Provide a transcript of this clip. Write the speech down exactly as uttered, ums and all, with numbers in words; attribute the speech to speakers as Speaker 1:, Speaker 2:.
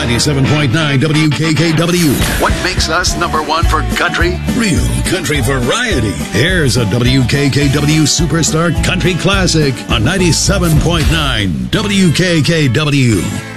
Speaker 1: ninety-seven point nine W K K W.
Speaker 2: What makes us number one for country?
Speaker 1: Real country variety. Here's a W K K W Superstar Country Classic on ninety-seven point nine W K K W.